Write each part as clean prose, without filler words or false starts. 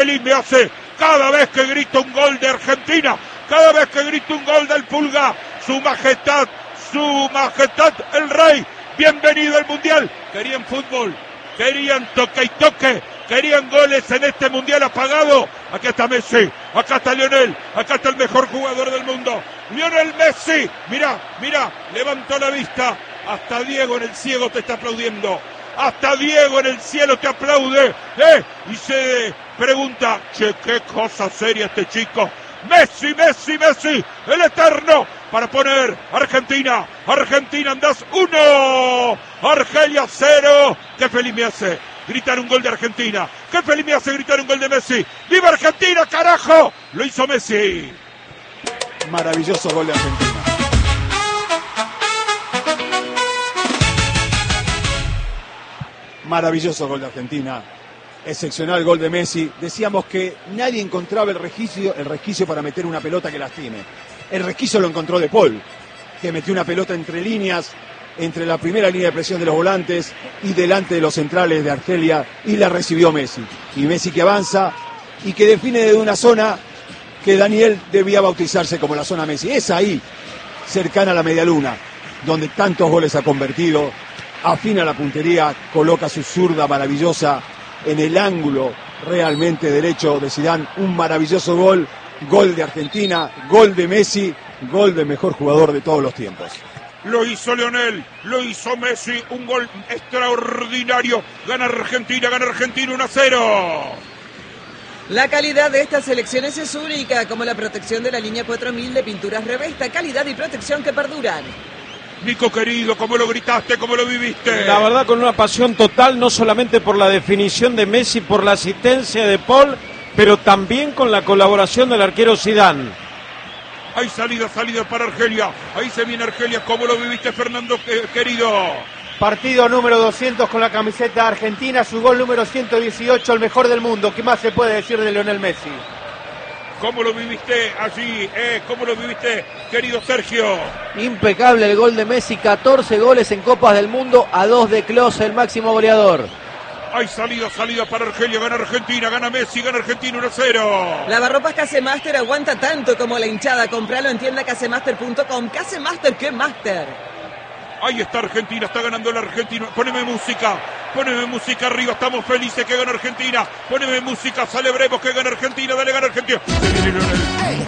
feliz me hace cada vez que grito un gol de Argentina, cada vez que grito un gol del Pulga. Su majestad, el rey, bienvenido al mundial. Querían fútbol, querían toque y toque, querían goles en este mundial apagado. Acá está Messi, acá está Lionel, acá está el mejor jugador del mundo, Lionel Messi. Mirá, levantó la vista. Hasta Diego en el cielo te está aplaudiendo. Hasta Diego en el cielo te aplaude. Y se pregunta, che, qué cosa seria este chico. Messi, el eterno, para poner Argentina andás 1, Argelia 0. Qué feliz me hace gritar un gol de Argentina, qué feliz me hace gritar un gol de Messi. ¡Viva Argentina, carajo! Lo hizo Messi. Maravilloso gol de Argentina. Maravilloso gol de Argentina. Excepcional gol de Messi. Decíamos que nadie encontraba el resquicio para meter una pelota que lastime. El resquicio lo encontró De Paul, que metió una pelota entre líneas, entre la primera línea de presión de los volantes y delante de los centrales de Argelia, y la recibió Messi. Y Messi que avanza y que define desde una zona que Daniel debía bautizarse como la zona Messi. Es ahí, cercana a la medialuna, donde tantos goles ha convertido. Afina la puntería, coloca su zurda maravillosa en el ángulo realmente derecho de Zidane. Un maravilloso gol de Argentina, gol de Messi, gol del mejor jugador de todos los tiempos. Lo hizo Lionel, lo hizo Messi, un gol extraordinario. Gana Argentina 1-0. La calidad de estas selecciones es única, como la protección de la línea 4000 de Pinturas Revesta, calidad y protección que perduran. Nico querido, ¿cómo lo gritaste? ¿Cómo lo viviste? La verdad, con una pasión total, no solamente por la definición de Messi, por la asistencia de Paul, pero también con la colaboración del arquero Zidane. Hay salida para Argelia. Ahí se viene Argelia. ¿Cómo lo viviste, Fernando querido? Partido número 200 con la camiseta argentina, su gol número 118, el mejor del mundo. ¿Qué más se puede decir de Lionel Messi? ¿Cómo lo viviste allí? ¿Cómo lo viviste, querido Sergio? Impecable el gol de Messi, 14 goles en Copas del Mundo, a 2 de Klose, el máximo goleador. Hay salida para Argelia, gana Argentina, gana Messi, gana Argentina 1-0. Lavarropas Casemaster aguanta tanto como la hinchada. Compralo en tienda casemaster.com. Casemaster, ¿qué master? Ahí está Argentina, está ganando la Argentina. Poneme música arriba, estamos felices que gana Argentina. Poneme música, celebremos que gana Argentina, dale, gana Argentina. Ahí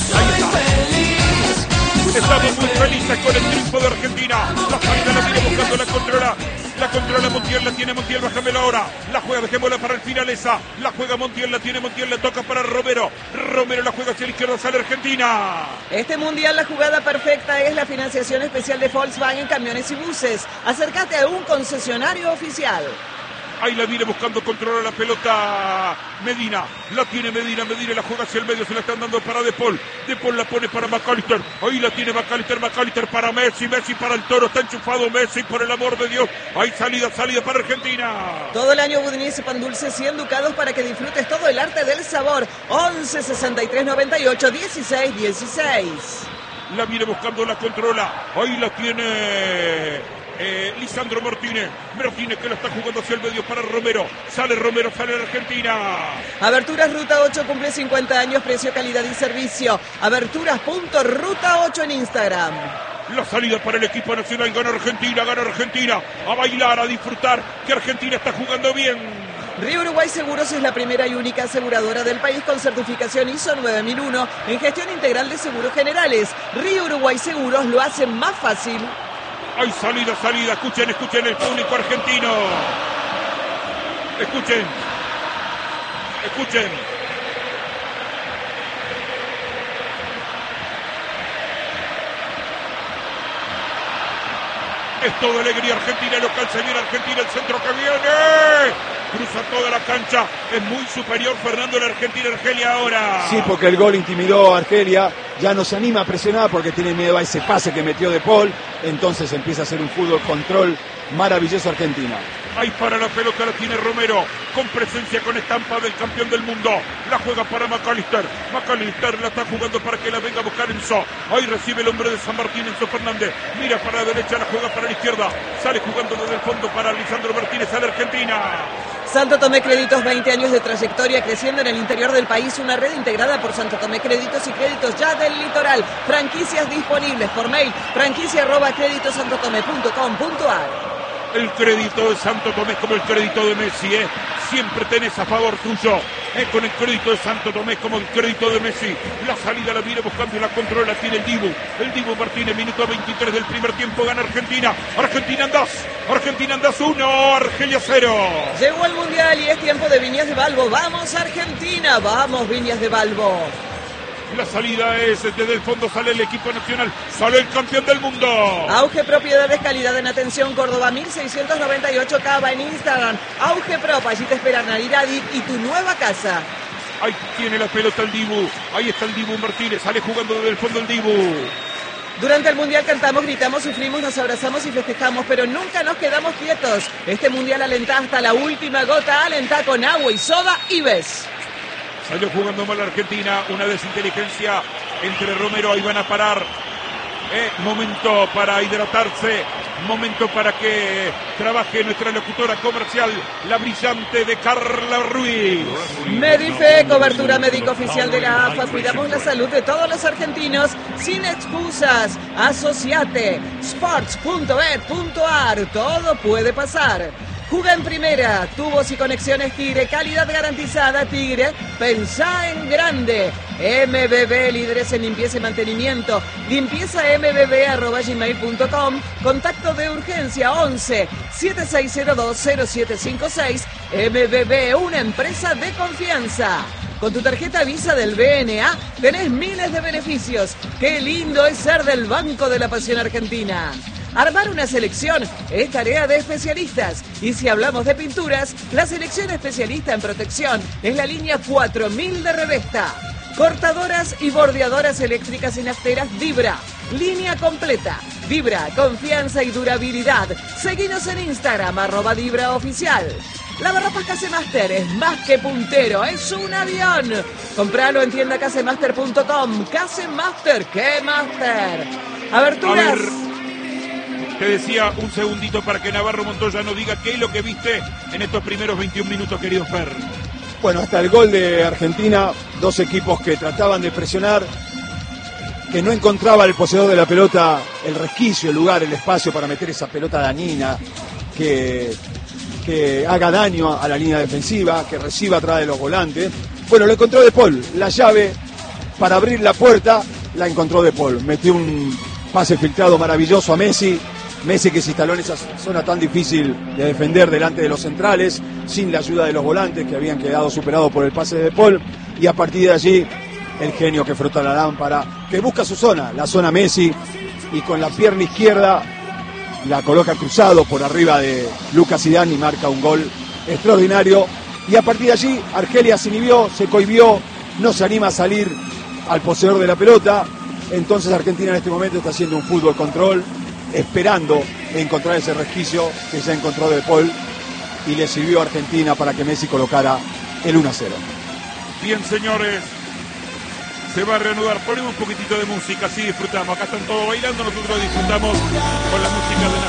está. Estamos muy felices con el triunfo de Argentina. La salida la viene buscando, la controla Montiel, la tiene Montiel, bájamela ahora. La juega, dejémosla para el final esa. La juega Montiel, la tiene Montiel, la toca para Romero. Romero la juega hacia la izquierda, sale Argentina. Este mundial la jugada perfecta es la financiación especial de Volkswagen Camiones y Buses. Acércate a un concesionario oficial. Ahí la viene buscando, controla la pelota Medina, la tiene Medina la juega hacia el medio, se la están dando para De Paul la pone para McAllister, ahí la tiene McAllister para Messi para el Toro, está enchufado Messi, por el amor de Dios, hay salida para Argentina. Todo el año Budinese Pan Dulce 100 ducados para que disfrutes todo el arte del sabor. 11 63 98 16 16. La viene buscando, la controla, ahí la tiene Lisandro Martínez que la está jugando hacia el medio para Romero, sale la Argentina. Aberturas Ruta 8 cumple 50 años, precio, calidad y servicio. Aberturas.ruta8 en Instagram. La salida para el equipo nacional, gana Argentina, a bailar, a disfrutar, que Argentina está jugando bien. Río Uruguay Seguros es la primera y única aseguradora del país con certificación ISO 9001 en gestión integral de seguros generales. Río Uruguay Seguros lo hace más fácil. Hay salida, escuchen el público argentino. Escuchen. Es toda alegría Argentina, local se viene Argentina, el centro que viene. Cruza toda la cancha, es muy superior Fernando la Argentina ahora. Sí, porque el gol intimidó a Argelia, ya no se anima a presionar porque tiene miedo a ese pase que metió De Paul, entonces empieza a hacer un fútbol control maravilloso Argentina. Ahí para la pelota la tiene Romero, con presencia, con estampa del campeón del mundo. La juega para McAllister la está jugando para que la venga a buscar Enzo. Ahí recibe el hombre de San Martín, Enzo Fernández. Mira para la derecha, la juega para la izquierda. Sale jugando desde el fondo para Lisandro Martínez, sale Argentina. Santo Tomé Créditos, 20 años de trayectoria creciendo en el interior del país. Una red integrada por Santo Tomé Créditos y Créditos Ya del Litoral. Franquicias disponibles por mail franquicia@creditosantotomé.com.ar. El crédito de Santo Tomé es como el crédito de Messi, siempre tenés a favor tuyo, con el crédito de Santo Tomé es como el crédito de Messi. La salida la viene buscando y la controla, tiene el Dibu Martínez, minuto 23 del primer tiempo, gana Argentina. Argentina en 2, 1, Argelia 0. Llegó el Mundial y es tiempo de Viñas de Balbo. ¡Vamos Argentina! ¡Vamos Viñas de Balbo! La salida es desde el fondo, sale el equipo nacional, sale el campeón del mundo. Auge Propiedades, calidad en atención, Córdoba 1698 Cava en Instagram. Auge Prop, allí te espera Navidad y tu nueva casa. Ahí tiene la pelota el Dibu, ahí está el Dibu Martínez, sale jugando desde el fondo el Dibu. Durante el Mundial cantamos, gritamos, sufrimos, nos abrazamos y festejamos, pero nunca nos quedamos quietos. Este Mundial alentá hasta la última gota, alentá con agua y soda y ves. Salió jugando mal Argentina, una desinteligencia entre Romero, ahí van a parar. Momento para hidratarse, momento para que trabaje nuestra locutora comercial, la brillante de Carla Ruiz. Medife, cobertura médica oficial de la AFA, cuidamos la salud de todos los argentinos sin excusas. Asociate, sports.bet.ar, todo puede pasar. Juga en primera, tubos y conexiones Tigre, calidad garantizada Tigre, pensá en grande. MBB, líderes en limpieza y mantenimiento, limpiezambb@gmail.com, contacto de urgencia 11 7602 0756, MBB, una empresa de confianza. Con tu tarjeta Visa del BNA tenés miles de beneficios. Qué lindo es ser del Banco de la Pasión Argentina. Armar una selección es tarea de especialistas. Y si hablamos de pinturas, la selección especialista en protección es la línea 4000 de Revesta. Cortadoras y bordeadoras eléctricas y nafteras Vibra. Línea completa. Vibra, confianza y durabilidad. Seguinos en Instagram, @VibraOficial. Lavarropas Casemaster es más que puntero, es un avión. Compralo en tiendacasemaster.com. Casemaster, ¿qué master? Aberturas. A ver, te decía un segundito para que Navarro Montoya nos diga qué es lo que viste en estos primeros 21 minutos, querido Fer. Bueno, hasta el gol de Argentina, dos equipos que trataban de presionar, que no encontraba el poseedor de la pelota el resquicio, el lugar, el espacio para meter esa pelota dañina, que haga daño a la línea defensiva, que reciba atrás de los volantes. Bueno, lo encontró De Paul, la llave para abrir la puerta la encontró De Paul, metió un pase filtrado maravilloso a Messi que se instaló en esa zona tan difícil de defender delante de los centrales, sin la ayuda de los volantes que habían quedado superados por el pase de De Paul, y a partir de allí el genio que frota la lámpara, que busca su zona, la zona Messi, y con la pierna izquierda la coloca cruzado por arriba de Lucas Zidane y marca un gol extraordinario. Y a partir de allí Argelia se inhibió, se cohibió, no se anima a salir al poseedor de la pelota. Entonces Argentina en este momento está haciendo un fútbol control, esperando encontrar ese resquicio que ya encontró De Paul, y le sirvió a Argentina para que Messi colocara el 1-0. Bien, señores, se va a reanudar. Ponemos un poquitito de música, así disfrutamos. Acá están todos bailando, nosotros disfrutamos con la música de